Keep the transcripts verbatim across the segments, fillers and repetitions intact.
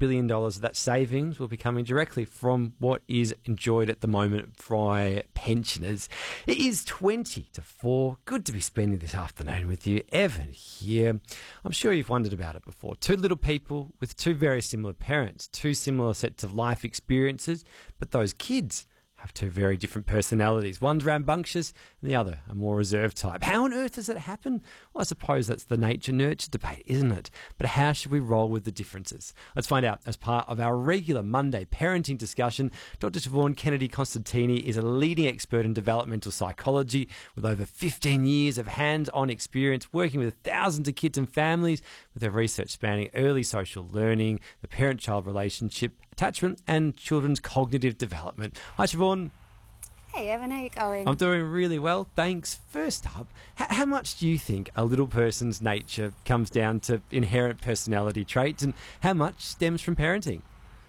billion dollars of that savings will be coming directly from what is enjoyed at the moment by pensioners. It is twenty to four. Good to be spending this afternoon with you. Evan here. I'm sure you've wondered about it before. Two little people with two very similar parents, two similar sets of life experiences, but those kids have two very different personalities. One's rambunctious and the other a more reserved type. How on earth does it happen? Well, I suppose that's the nature-nurture debate, isn't it? But how should we roll with the differences? Let's find out as part of our regular Monday parenting discussion. Doctor Siobhan Kennedy-Constantini is a leading expert in developmental psychology with over fifteen years of hands-on experience working with thousands of kids and families, with her research spanning early social learning, the parent-child relationship, attachment and children's cognitive development. Hi, Siobhan. Hey, Evan, how you going? I'm doing really well, thanks. First up, h- how much do you think a little person's nature comes down to inherent personality traits, and how much stems from parenting?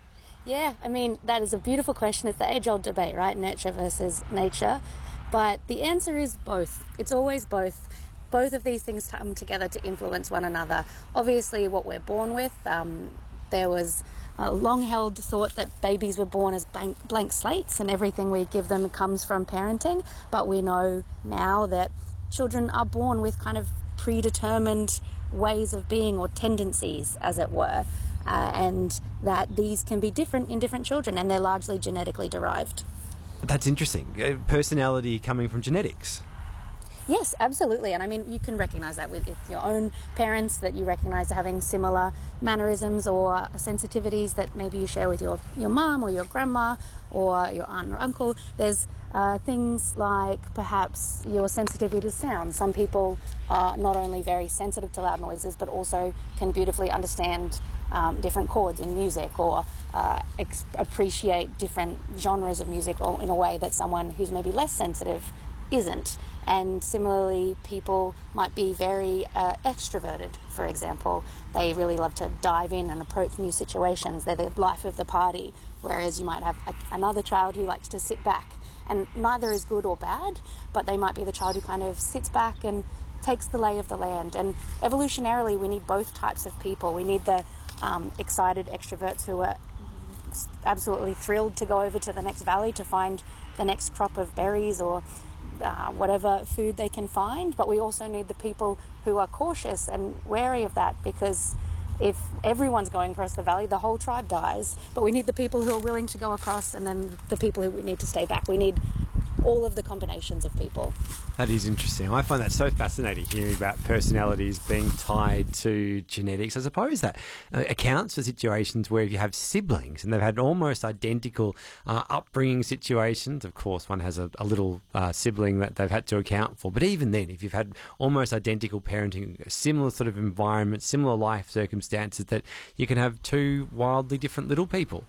Yeah, I mean, that is a beautiful question. It's the age-old debate, right? Nurture versus nature. But the answer is both. It's always both. Both of these things come together to influence one another. Obviously, what we're born with, um, there was a long-held thought that babies were born as blank, blank slates and everything we give them comes from parenting, but we know now that children are born with kind of predetermined ways of being, or tendencies, as it were, uh, and that these can be different in different children, and they're largely genetically derived. That's interesting. Uh, Personality coming from genetics. Yes, absolutely. And I mean, you can recognise that with your own parents, that you recognise having similar mannerisms or sensitivities that maybe you share with your, your mum or your grandma or your aunt or uncle. There's uh, things like perhaps your sensitivity to sound. Some people are not only very sensitive to loud noises, but also can beautifully understand um, different chords in music, or uh, ex- appreciate different genres of music in a way that someone who's maybe less sensitive isn't. And similarly, people might be very uh, extroverted, for example. They really love to dive in and approach new situations. They're the life of the party, whereas you might have a, another child who likes to sit back. And neither is good or bad, but they might be the child who kind of sits back and takes the lay of the land. And evolutionarily, we need both types of people. We need the um, excited extroverts who are absolutely thrilled to go over to the next valley to find the next crop of berries or Uh, whatever food they can find, but we also need the people who are cautious and wary of that, because if everyone's going across the valley, the whole tribe dies. But we need the people who are willing to go across, and then the people who need to stay back. We need all of the combinations of people. That is interesting. I find that so fascinating, hearing about personalities being tied to genetics. I suppose that uh, accounts for situations where if you have siblings and they've had almost identical uh, upbringing situations, of course one has a, a little uh, sibling that they've had to account for, but even then, if you've had almost identical parenting, similar sort of environment, similar life circumstances, that you can have two wildly different little people.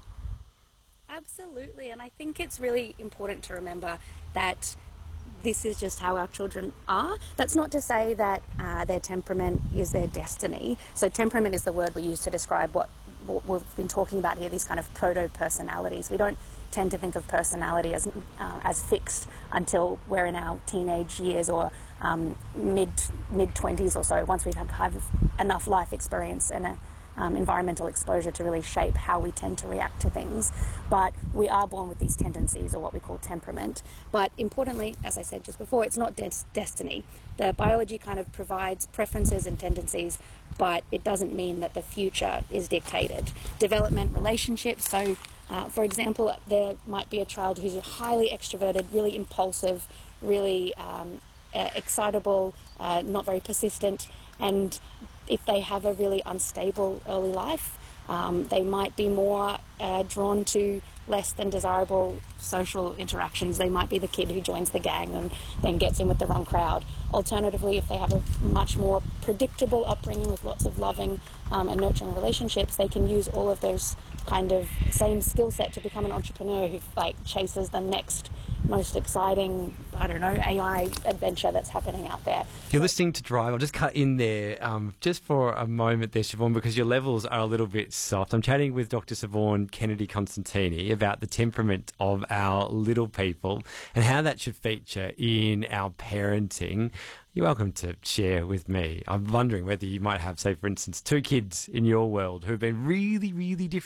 Absolutely, and I think it's really important to remember that this is just how our children are. That's not to say that uh, their temperament is their destiny. So temperament is the word we use to describe what, what we've been talking about here, these kind of proto-personalities. We don't tend to think of personality as uh, as fixed until we're in our teenage years, or um, mid, mid-twenties or so, once we've had have enough life experience and a Um, environmental exposure to really shape how we tend to react to things. But we are born with these tendencies, or what we call temperament. But importantly, as I said just before, it's not des- destiny. The biology kind of provides preferences and tendencies, but it doesn't mean that the future is dictated. Development, relationships, so uh, for example, there might be a child who's highly extroverted, really impulsive, really um, uh, excitable, uh, not very persistent, and if they have a really unstable early life, um, they might be more uh, drawn to less than desirable social interactions. They might be the kid who joins the gang and then gets in with the wrong crowd. Alternatively, if they have a much more predictable upbringing with lots of loving um, and nurturing relationships, they can use all of those kind of same skill set to become an entrepreneur who like chases the next most exciting, I don't know, A I adventure that's happening out there. You're listening to Drive. I'll just cut in there um, just for a moment there, Siobhan, because your levels are a little bit soft. I'm chatting with Doctor Siobhan Kennedy-Constantini about the temperament of our little people and how that should feature in our parenting. You're welcome to share with me. I'm wondering whether you might have, say, for instance, two kids in your world who've been really, really different